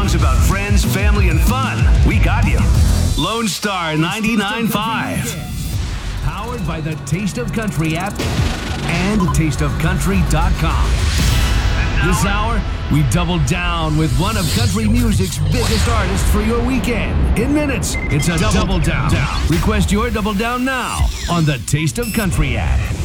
songs about friends, family, and fun. We got you. Lone Star 99.5. Powered by the Taste of Country app and tasteofcountry.com. This hour, we double down with one of country music's biggest artists for your weekend. In minutes, it's a double down. Request your double down now on the Taste of Country app.